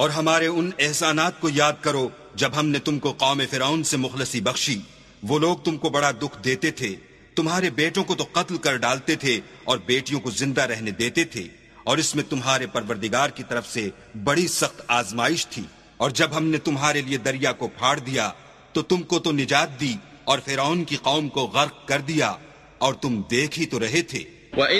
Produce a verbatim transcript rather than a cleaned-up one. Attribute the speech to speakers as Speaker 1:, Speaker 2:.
Speaker 1: और हमारे उन एहसानात को याद करो जब हमने तुमको कौम फिरौन से मुखलसी बख्शी। वो लोग तुमको बड़ा दुख देते थे, तुम्हारे बेटों को तो कत्ल कर डालते थे और बेटियों को जिंदा रहने देते थे, और इसमें तुम्हारे परवरदिगार की तरफ से बड़ी सख्त आजमाइश थी। और जब हमने तुम्हारे लिए दरिया को फाड़ दिया तो तुमको तो निजात दी और फिरौन की कौम को गर्क कर दिया, और तुम देख ही तो रहे थे।